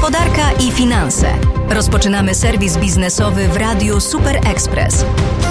Gospodarka i finanse. Rozpoczynamy serwis biznesowy w Radiu Super Express.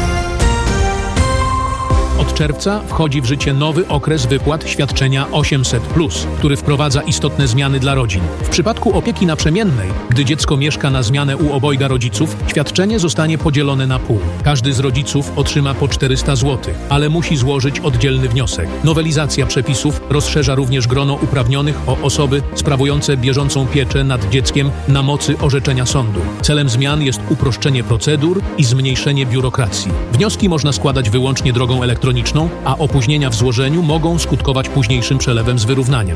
Od czerwca wchodzi w życie nowy okres wypłat świadczenia 800+, który wprowadza istotne zmiany dla rodzin. W przypadku opieki naprzemiennej, gdy dziecko mieszka na zmianę u obojga rodziców, świadczenie zostanie podzielone na pół. Każdy z rodziców otrzyma po 400 zł, ale musi złożyć oddzielny wniosek. Nowelizacja przepisów rozszerza również grono uprawnionych o osoby sprawujące bieżącą pieczę nad dzieckiem na mocy orzeczenia sądu. Celem zmian jest uproszczenie procedur i zmniejszenie biurokracji. Wnioski można składać wyłącznie drogą elektroniczną, a opóźnienia w złożeniu mogą skutkować późniejszym przelewem z wyrównaniem.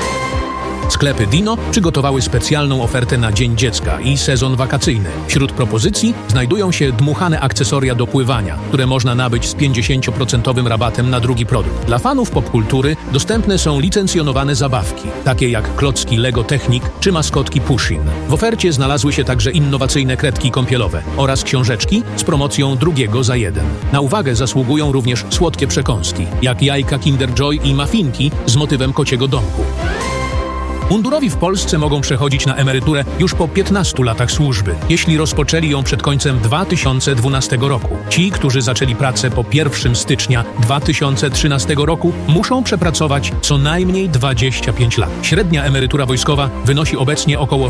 Sklepy Dino przygotowały specjalną ofertę na Dzień Dziecka i sezon wakacyjny. Wśród propozycji znajdują się dmuchane akcesoria do pływania, które można nabyć z 50% rabatem na drugi produkt. Dla fanów popkultury dostępne są licencjonowane zabawki, takie jak klocki Lego Technic czy maskotki Pushin. W ofercie znalazły się także innowacyjne kredki kąpielowe oraz książeczki z promocją drugiego za jeden. Na uwagę zasługują również słodkie przekąski, jak jajka Kinder Joy i muffinki z motywem kociego domku. Mundurowi w Polsce mogą przechodzić na emeryturę już po 15 latach służby, jeśli rozpoczęli ją przed końcem 2012 roku. Ci, którzy zaczęli pracę po 1 stycznia 2013 roku, muszą przepracować co najmniej 25 lat. Średnia emerytura wojskowa wynosi obecnie około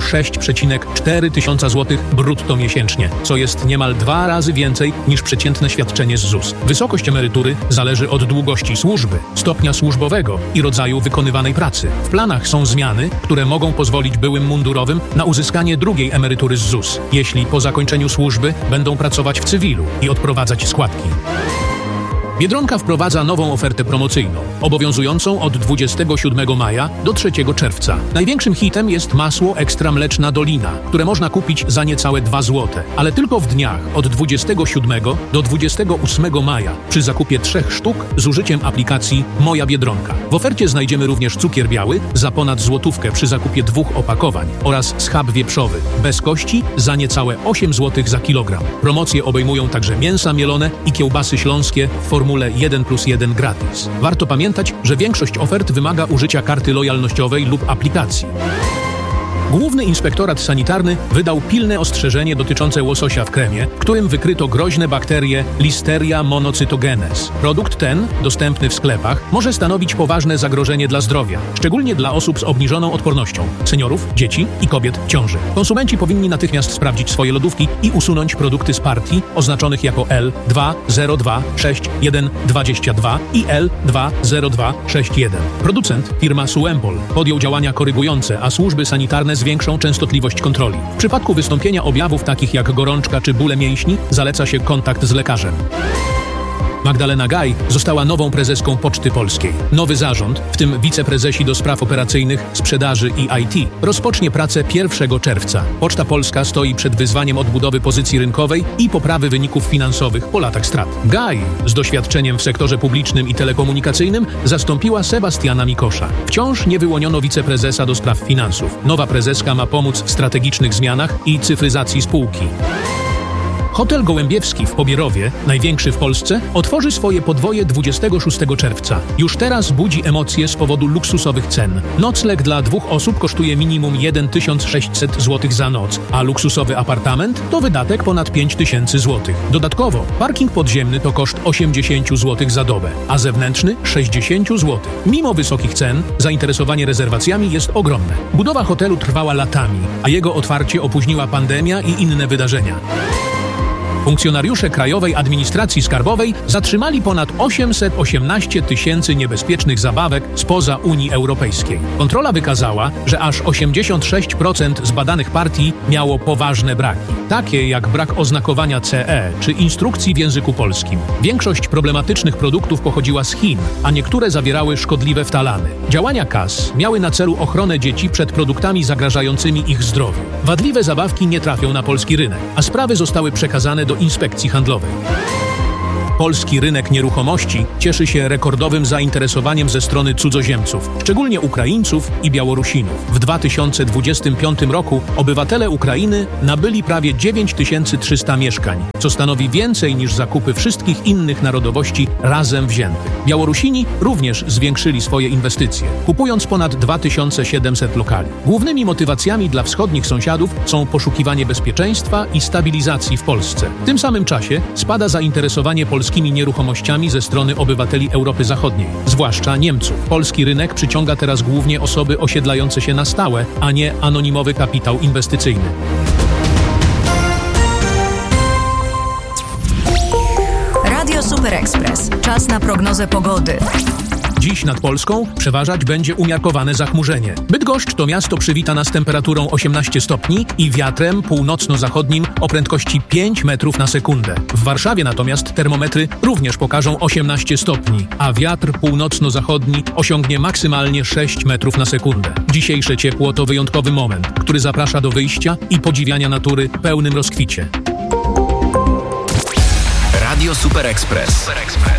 6,4 tysiąca złotych brutto miesięcznie, co jest niemal 2 razy więcej niż przeciętne świadczenie z ZUS. Wysokość emerytury zależy od długości służby, stopnia służbowego i rodzaju wykonywanej pracy. W planach są zmiany, które mogą pozwolić byłym mundurowym na uzyskanie drugiej emerytury z ZUS, jeśli po zakończeniu służby będą pracować w cywilu i odprowadzać składki. Biedronka wprowadza nową ofertę promocyjną, obowiązującą od 27 maja do 3 czerwca. Największym hitem jest masło ekstra mleczna Dolina, które można kupić za niecałe 2 zł, ale tylko w dniach od 27 do 28 maja przy zakupie 3 sztuk z użyciem aplikacji Moja Biedronka. W ofercie znajdziemy również cukier biały za ponad złotówkę przy zakupie 2 opakowań oraz schab wieprzowy bez kości za niecałe 8 zł za kilogram. Promocje obejmują także mięsa mielone i kiełbasy śląskie w formule 1+1 gratis. Warto pamiętać, że większość ofert wymaga użycia karty lojalnościowej lub aplikacji. Główny Inspektorat Sanitarny wydał pilne ostrzeżenie dotyczące łososia w kremie, w którym wykryto groźne bakterie Listeria monocytogenes. Produkt ten, dostępny w sklepach, może stanowić poważne zagrożenie dla zdrowia, szczególnie dla osób z obniżoną odpornością, seniorów, dzieci i kobiet w ciąży. Konsumenci powinni natychmiast sprawdzić swoje lodówki i usunąć produkty z partii oznaczonych jako L2026122 i L20261. Producent, firma Suembol, podjął działania korygujące, a służby sanitarne zwiększą częstotliwość kontroli. W przypadku wystąpienia objawów takich jak gorączka czy bóle mięśni zaleca się kontakt z lekarzem. Magdalena Gaj została nową prezeską Poczty Polskiej. Nowy zarząd, w tym wiceprezesi do spraw operacyjnych, sprzedaży i IT, rozpocznie pracę 1 czerwca. Poczta Polska stoi przed wyzwaniem odbudowy pozycji rynkowej i poprawy wyników finansowych po latach strat. Gaj, z doświadczeniem w sektorze publicznym i telekomunikacyjnym, zastąpiła Sebastiana Mikosza. Wciąż nie wyłoniono wiceprezesa do spraw finansów. Nowa prezeska ma pomóc w strategicznych zmianach i cyfryzacji spółki. Hotel Gołębiewski w Pobierowie, największy w Polsce, otworzy swoje podwoje 26 czerwca. Już teraz budzi emocje z powodu luksusowych cen. Nocleg dla 2 osób kosztuje minimum 1600 zł za noc, a luksusowy apartament to wydatek ponad 5000 zł. Dodatkowo parking podziemny to koszt 80 zł za dobę, a zewnętrzny 60 zł. Mimo wysokich cen, zainteresowanie rezerwacjami jest ogromne. Budowa hotelu trwała latami, a jego otwarcie opóźniła pandemia i inne wydarzenia. Funkcjonariusze Krajowej Administracji Skarbowej zatrzymali ponad 818 tysięcy niebezpiecznych zabawek spoza Unii Europejskiej. Kontrola wykazała, że aż 86% zbadanych partii miało poważne braki, takie jak brak oznakowania CE czy instrukcji w języku polskim. Większość problematycznych produktów pochodziła z Chin, a niektóre zawierały szkodliwe ftalany. Działania KAS miały na celu ochronę dzieci przed produktami zagrażającymi ich zdrowiu. Wadliwe zabawki nie trafią na polski rynek, a sprawy zostały przekazane do Inspekcji Handlowej. Polski rynek nieruchomości cieszy się rekordowym zainteresowaniem ze strony cudzoziemców, szczególnie Ukraińców i Białorusinów. W 2025 roku obywatele Ukrainy nabyli prawie 9300 mieszkań, co stanowi więcej niż zakupy wszystkich innych narodowości razem wziętych. Białorusini również zwiększyli swoje inwestycje, kupując ponad 2700 lokali. Głównymi motywacjami dla wschodnich sąsiadów są poszukiwanie bezpieczeństwa i stabilizacji w Polsce. W tym samym czasie spada zainteresowanie polskimi nieruchomościami ze strony obywateli Europy Zachodniej, zwłaszcza Niemców. Polski rynek przyciąga teraz głównie osoby osiedlające się na stałe, a nie anonimowy kapitał inwestycyjny. Radio Super Express. Czas na prognozę pogody. Dziś nad Polską przeważać będzie umiarkowane zachmurzenie. Bydgoszcz to miasto przywita nas temperaturą 18 stopni i wiatrem północno-zachodnim o prędkości 5 metrów na sekundę. W Warszawie natomiast termometry również pokażą 18 stopni, a wiatr północno-zachodni osiągnie maksymalnie 6 metrów na sekundę. Dzisiejsze ciepło to wyjątkowy moment, który zaprasza do wyjścia i podziwiania natury w pełnym rozkwicie. Radio Super Express.